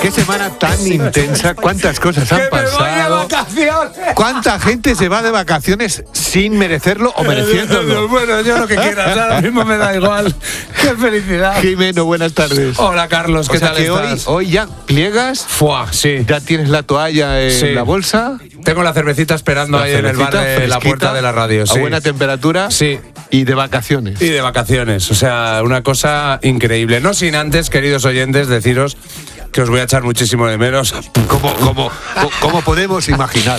qué semana tan intensa, cuántas cosas han pasado. ¿Cuánta gente se va de vacaciones sin merecerlo o mereciéndolo? Bueno, yo lo que quieras, ahora mismo me da igual. ¡Qué felicidad! Jimeno, buenas tardes. Hola, Carlos, ¿qué tal estás? Hoy ya pliegas. Fuá, sí. Ya tienes la toalla en la bolsa. Tengo la cervecita esperando ahí en el bar de la puerta de la radio. A buena temperatura. Sí. Y de vacaciones. Y de vacaciones, o sea, una cosa increíble. No sin antes, queridos oyentes, deciros que os voy a echar muchísimo de menos. ¿Cómo podemos imaginar?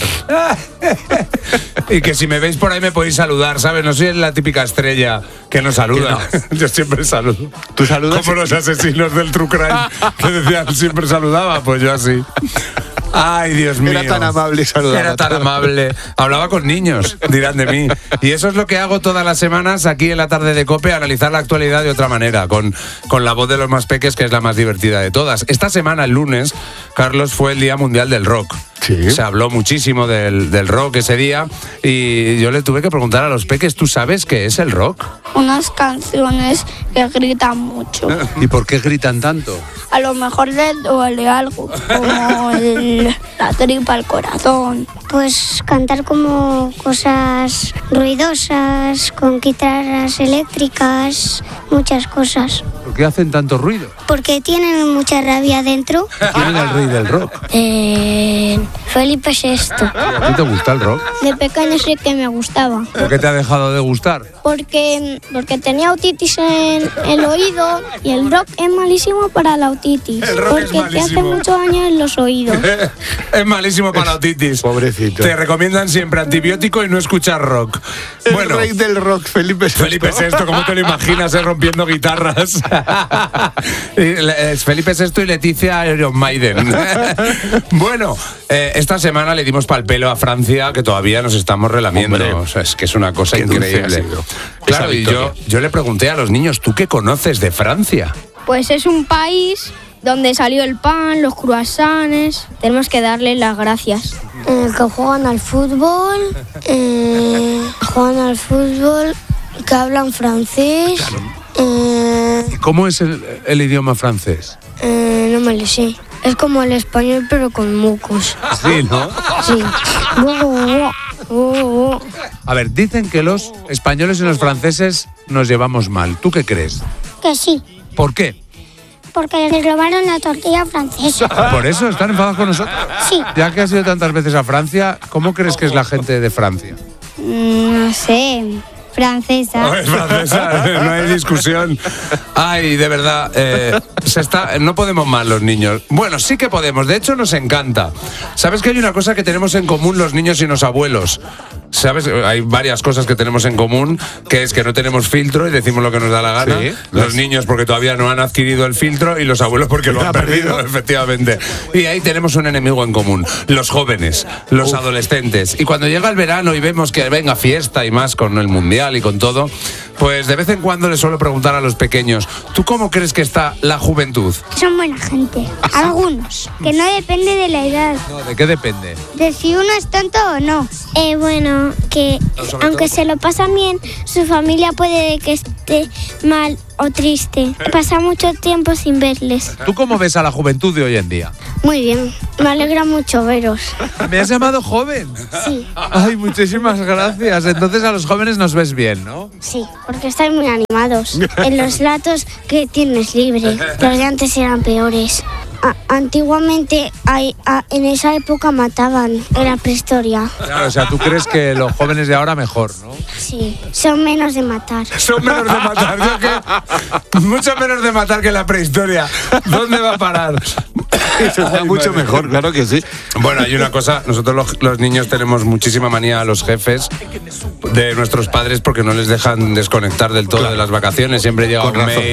Y que si me veis por ahí me podéis saludar, ¿sabes? No soy la típica estrella que no saluda. No. Yo siempre saludo. ¿Tú saludas? Como los asesinos del True Crime que decían siempre saludaba, pues yo así. Ay, Dios mío. Era tan amable saludar. Era tan amable. Hablaba con niños, dirán de mí. Y eso es lo que hago todas las semanas aquí en la tarde de COPE, analizar la actualidad de otra manera, con la voz de los más peques, que es la más divertida de todas. Esta semana, el lunes, Carlos, fue el Día Mundial del Rock. Sí. Se habló muchísimo del rock ese día y yo le tuve que preguntar a los peques, ¿tú sabes qué es el rock? Unas canciones que gritan mucho. ¿Y por qué gritan tanto? A lo mejor les duele algo, como la tripa, el corazón. Pues cantar como cosas ruidosas, con guitarras eléctricas, muchas cosas. ¿Por qué hacen tanto ruido? Porque tienen mucha rabia dentro. ¿Quién es el rey del rock? Felipe VI. ¿A ti te gusta el rock? De pequeño sí que me gustaba. ¿Por qué te ha dejado de gustar? Porque tenía otitis en el oído y el rock es malísimo para la otitis. El rock porque te hace mucho daño en los oídos. Es malísimo para la otitis. Pobrecito. Te recomiendan siempre antibiótico y no escuchar rock. El rey del rock, Felipe VI. Felipe VI, ¿cómo te lo imaginas rompiendo guitarras? Es Felipe VI y Leticia Iron Maiden. Bueno, esta semana le dimos pal pelo a Francia, que todavía nos estamos relamiendo. O sea, es que es una cosa increíble. Claro, y yo le pregunté a los niños, ¿tú qué conoces de Francia? Pues es un país donde salió el pan, los croissants. Tenemos que darle las gracias. Que juegan al fútbol, que hablan francés. ¿Cómo es el idioma francés? No me lo sé. Es como el español, pero con mocos. Sí, ¿no? Sí. A ver, dicen que los españoles y los franceses nos llevamos mal. ¿Tú qué crees? Que sí, ¿Por qué? porque les robaron la tortilla francesa. ¿Por eso están enfadados con nosotros? Sí. Ya que has ido tantas veces a Francia, ¿cómo crees que es la gente de Francia? No sé, francesa. Es francesa, no hay discusión. Ay, de verdad, no podemos más los niños. Bueno, sí que podemos, de hecho nos encanta. ¿Sabes que hay una cosa que tenemos en común los niños y los abuelos? ¿Sabes? Hay varias cosas que tenemos en común, que es que no tenemos filtro y decimos lo que nos da la gana. Sí, los niños porque todavía no han adquirido el filtro y los abuelos porque lo han perdido, efectivamente. Y ahí tenemos un enemigo en común, los jóvenes, los adolescentes. Y cuando llega el verano y vemos que venga fiesta y más con el mundial y con todo, pues de vez en cuando les suelo preguntar a los pequeños, ¿tú cómo crees que está la juventud? Son buena gente. Algunos. Que no depende de la edad. No, ¿de qué depende? De si uno es tonto o no. Bueno, que aunque se lo pasan bien, su familia puede que esté mal o triste. Pasa mucho tiempo sin verles. ¿Tú cómo ves a la juventud de hoy en día? Muy bien. Me alegra mucho veros. ¿Me has llamado joven? Sí. Ay, muchísimas gracias. Entonces a los jóvenes nos ves bien, ¿no? Sí, porque estáis muy animados. En los latos que tienes libre. Los de antes eran peores. Antiguamente, en esa época mataban, en la prehistoria. Claro, o sea, tú crees que los jóvenes de ahora mejor, ¿no? Sí, son menos de matar. Son menos de matar, ¿no? ¿Qué? Mucho menos de matar que en la prehistoria. ¿Dónde va a parar? Eso está mucho mejor, claro que sí. Bueno, hay una cosa, nosotros los niños tenemos muchísima manía a los jefes de nuestros padres porque no les dejan desconectar del todo de las vacaciones. Siempre llega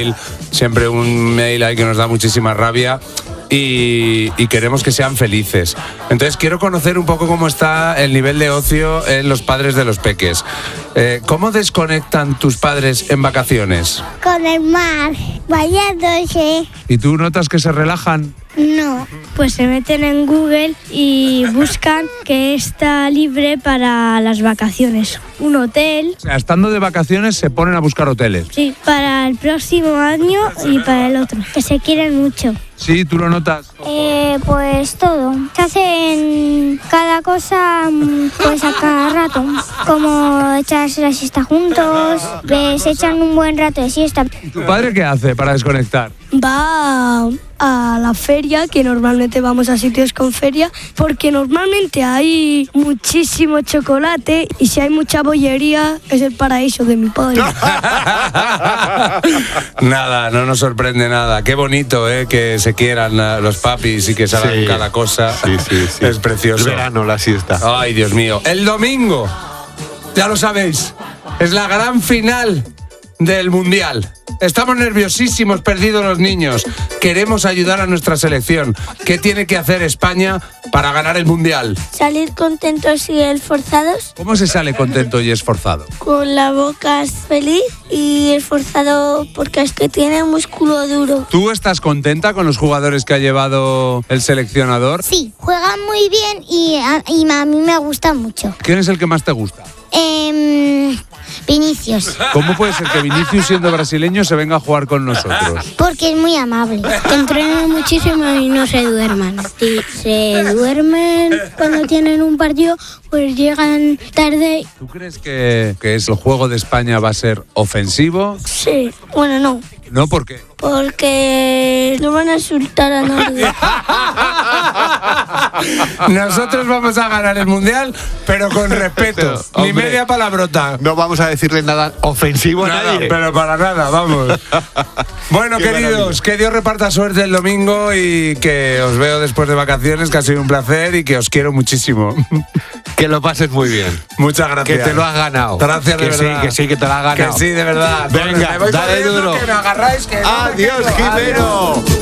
un mail ahí que nos da muchísima rabia. Y queremos que sean felices. Entonces quiero conocer un poco cómo está el nivel de ocio en los padres de los peques. ¿Cómo desconectan tus padres en vacaciones? Con el mar, bañándose. ¿Y tú notas que se relajan? No. Pues se meten en Google y buscan que está libre para las vacaciones. Un hotel. O sea, estando de vacaciones se ponen a buscar hoteles. Sí, para el próximo año y para el otro. Que se quieren mucho. Sí, ¿tú lo notas? Pues todo. Se hacen cada cosa pues a cada rato. Como echarse la siesta juntos, se echan un buen rato de siesta. ¿Tu padre qué hace para desconectar? Va a la feria, que normalmente vamos a sitios con feria, porque normalmente hay muchísimo chocolate y si hay mucha bollería es el paraíso de mi padre. Nada, no nos sorprende nada. Qué bonito, que se quieran los papis y que se hagan cada cosa. Sí. Es precioso. El verano, la siesta. Ay, Dios mío. El domingo, ya lo sabéis, es la gran final del Mundial. Estamos nerviosísimos, perdidos los niños. Queremos ayudar a nuestra selección. ¿Qué tiene que hacer España para ganar el Mundial? Salir contentos y esforzados, ¿Cómo se sale contento y esforzado? con la boca feliz y esforzado porque es que tiene músculo duro. ¿Tú estás contenta con los jugadores que ha llevado el seleccionador? Sí, juegan muy bien y a mí me gusta mucho. ¿Quién es el que más te gusta? Vinicius, ¿Cómo puede ser que Vinicius, siendo brasileño, se venga a jugar con nosotros? porque es muy amable. Que entrenan muchísimo y no se duerman. Si se duermen cuando tienen un partido, pues llegan tarde. ¿Tú crees que el juego de España va a ser ofensivo? Sí, bueno, no. No, ¿por qué? Porque no van a insultar a nadie. Nosotros vamos a ganar el Mundial, pero con respeto. Pero, Ni hombre, media palabrota. No vamos a decirle nada ofensivo a Nada, nadie. pero para nada, vamos. Bueno, Qué queridos, maravilla. que Dios reparta suerte el domingo y que os veo después de vacaciones, que ha sido un placer y que os quiero muchísimo. Que lo pases muy bien. Muchas gracias. Que te lo has ganado. Gracias, de que verdad. Sí, que te lo has ganado. Que sí, de verdad. Venga, Me voy dale corriendo, duro. que me agarráis, que no me Adiós, quedo. Jimeno.